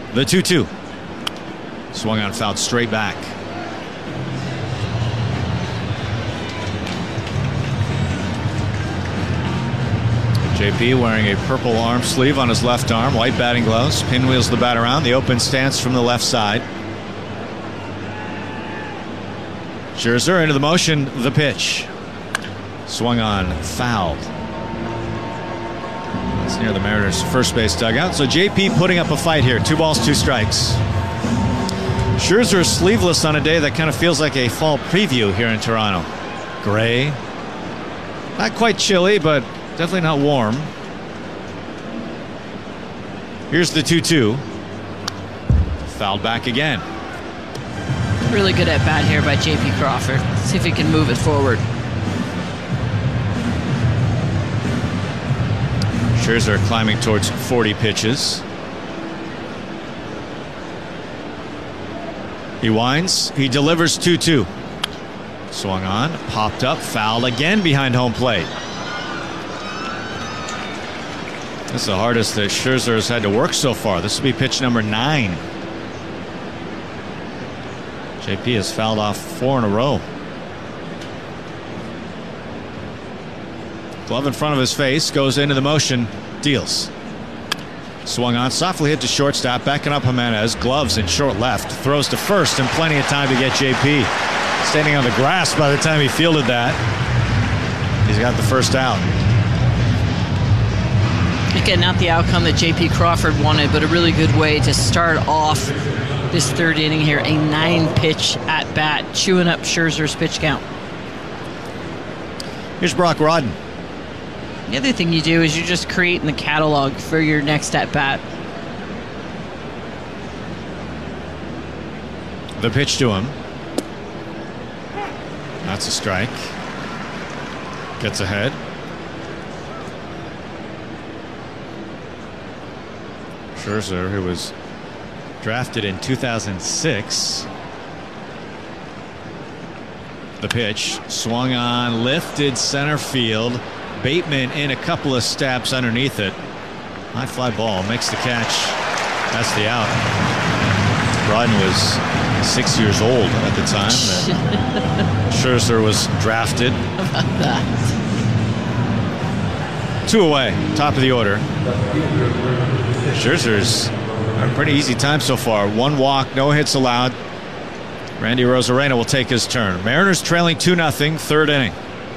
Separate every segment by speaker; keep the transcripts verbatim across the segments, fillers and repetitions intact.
Speaker 1: The two two. Swung on, fouled straight back. J P wearing a purple arm sleeve on his left arm, white batting gloves, pinwheels the bat around, the open stance from the left side. Scherzer into the motion, the pitch. Swung on, fouled. It's near the Mariners' first base dugout. So J P putting up a fight here. Two balls, two strikes. Scherzer is sleeveless on a day that kind of feels like a fall preview here in Toronto. Gray. Not quite chilly, but definitely not warm. Here's the two two. Fouled back again.
Speaker 2: Really good at bat here by J P Crawford. See if he can move it forward.
Speaker 1: Scherzer climbing towards forty pitches. He winds. He delivers two two. Swung on. Popped up. Fouled again behind home plate. That's the hardest that Scherzer has had to work so far. This will be pitch number nine. J P has fouled off four in a row. Glove in front of his face, goes into the motion, deals. Swung on, softly hit to shortstop, backing up Jimenez, gloves in short left, throws to first, and plenty of time to get J P. Standing on the grass by the time he fielded that. He's got the first out.
Speaker 2: Again, not the outcome that J P Crawford wanted, but a really good way to start off this third inning here. A nine-pitch at-bat, chewing up Scherzer's pitch count.
Speaker 1: Here's Brock Rodden.
Speaker 2: The other thing you do is you're just creating the catalog for your next at-bat.
Speaker 1: The pitch to him. That's a strike. Gets ahead. Scherzer, who was drafted in two thousand six. The pitch swung on, lifted center field. Bateman in a couple of steps underneath it. High fly ball, makes the catch. That's the out. Rodden was six years old at the time that Scherzer was drafted.
Speaker 2: How about that?
Speaker 1: Two away, top of the order. Scherzer's a pretty easy time so far. One walk, no hits allowed. Randy Arozarena will take his turn. Mariners trailing two nothing, third inning.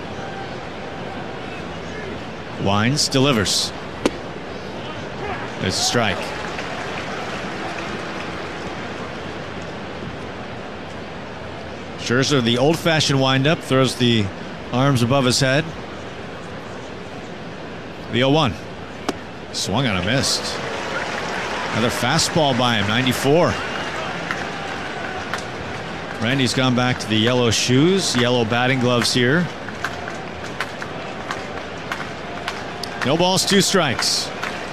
Speaker 1: Winds, delivers. There's a strike. Scherzer, the old-fashioned windup, throws the arms above his head. The oh one. Swung on a missed. Another fastball by him, ninety-four. Randy's gone back to the yellow shoes, yellow batting gloves here. No balls, two strikes.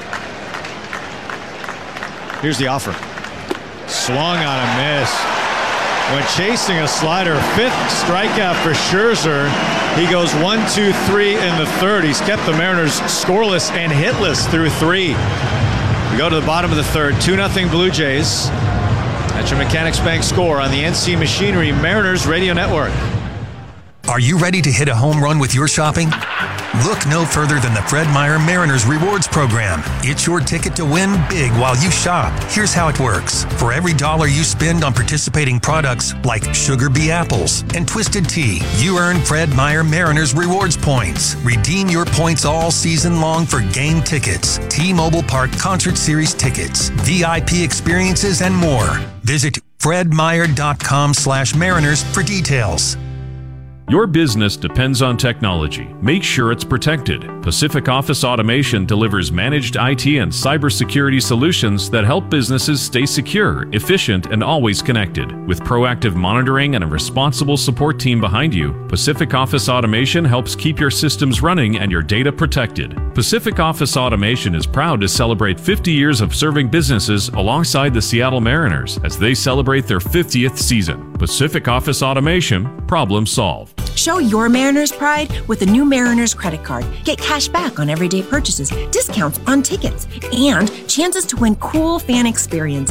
Speaker 1: Here's the offer. Swung on a miss. When chasing a slider, fifth strikeout for Scherzer. He goes one, two, three in the third. He's kept the Mariners scoreless and hitless through three. We go to the bottom of the third, two nothing Blue Jays. That's your Mechanics Bank score on the N C Machinery Mariners Radio Network.
Speaker 3: Are you ready to hit a home run with your shopping? Look no further than the Fred Meyer Mariners Rewards Program. It's your ticket to win big while you shop. Here's how it works. For every dollar you spend on participating products like Sugar Bee Apples and Twisted Tea, you earn Fred Meyer Mariners Rewards points. Redeem your points all season long for game tickets, T-Mobile Park Concert Series tickets, V I P experiences, and more. Visit fredmeyer.com slash mariners for details.
Speaker 4: Your business depends on technology. Make sure it's protected. Pacific Office Automation delivers managed I T and cybersecurity solutions that help businesses stay secure, efficient, and always connected. With proactive monitoring and a responsible support team behind you, Pacific Office Automation helps keep your systems running and your data protected. Pacific Office Automation is proud to celebrate fifty years of serving businesses alongside the Seattle Mariners as they celebrate their fiftieth season. Pacific Office Automation, problem solved.
Speaker 5: Show your Mariners pride with the new Mariners credit card. Get cash back on everyday purchases, discounts on tickets, and chances to win cool fan experiences.